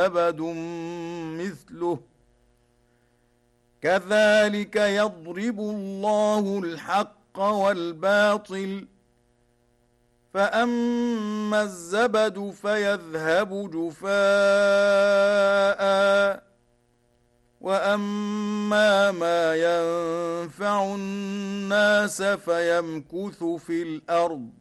زبد مثله كذلك يضرب الله الحق والباطل فأما الزبد فيذهب جفاء وأما ما ينفع الناس فيمكث في الأرض